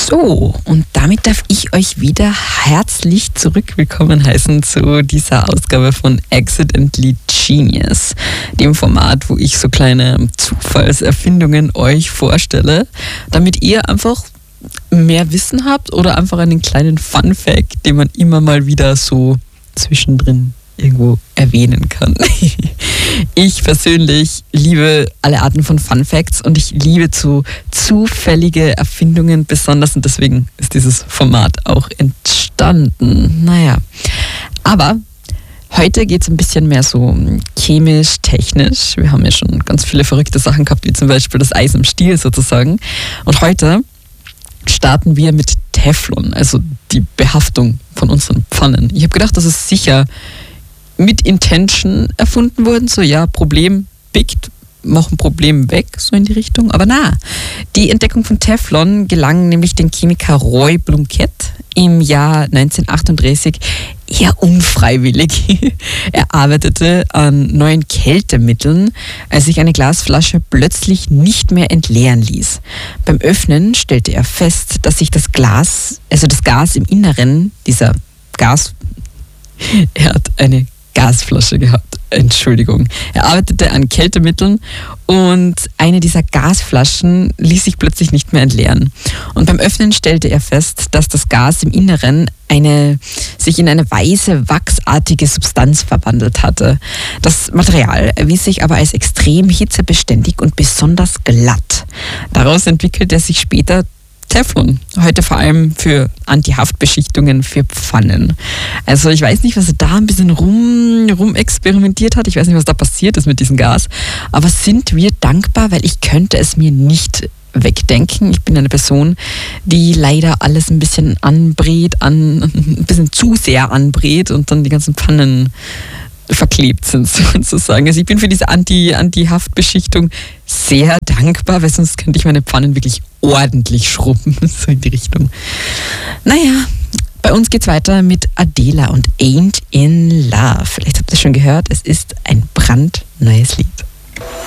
So, und damit darf ich euch wieder herzlich willkommen heißen zu dieser Ausgabe von Accidentally Genius, dem Format, wo ich so kleine Zufallserfindungen euch vorstelle, damit ihr einfach mehr Wissen habt oder einfach einen kleinen Fun-Fact, den man immer mal wieder so zwischendrin irgendwo erwähnen kann. Ich persönlich liebe alle Arten von Fun Facts und ich liebe zufällige Erfindungen besonders und deswegen ist dieses Format auch entstanden. Aber heute geht es ein bisschen mehr so chemisch, technisch. Wir haben ja schon ganz viele verrückte Sachen gehabt, wie zum Beispiel das Eis im Stiel sozusagen. Und heute starten wir mit Teflon, also die Behaftung von unseren Pfannen. Ich habe gedacht, das ist sicher mit Intention erfunden worden, so ja, Problem pickt, machen Problem weg, so in die Richtung. Aber die Entdeckung von Teflon gelang nämlich dem Chemiker Roy Blunkett im Jahr 1938 eher unfreiwillig. Er arbeitete an neuen Kältemitteln, als sich eine Glasflasche plötzlich nicht mehr entleeren ließ. Beim Öffnen stellte er fest, dass sich das Gas im Inneren dieser er hat eine Gasflasche gehabt. Entschuldigung. Er arbeitete an Kältemitteln und eine dieser Gasflaschen ließ sich plötzlich nicht mehr entleeren. Und beim Öffnen stellte er fest, dass das Gas im Inneren sich in eine weiße, wachsartige Substanz verwandelt hatte. Das Material erwies sich aber als extrem hitzebeständig und besonders glatt. Daraus entwickelte er sich später Teflon, heute vor allem für Antihaftbeschichtungen für Pfannen. Also ich weiß nicht, was er da ein bisschen rum experimentiert hat. Ich weiß nicht, was da passiert ist mit diesem Gas. Aber sind wir dankbar, weil ich könnte es mir nicht wegdenken. Ich bin eine Person, die leider alles ein bisschen anbrät, ein bisschen zu sehr anbrät und dann die ganzen Pfannen verklebt sind sozusagen. Also ich bin für diese Anti-Haftbeschichtung sehr dankbar, weil sonst könnte ich meine Pfannen wirklich ordentlich schrubben, so in die Richtung. Bei uns geht's weiter mit Adele und Ain't in Love. Vielleicht habt ihr es schon gehört, es ist ein brandneues Lied.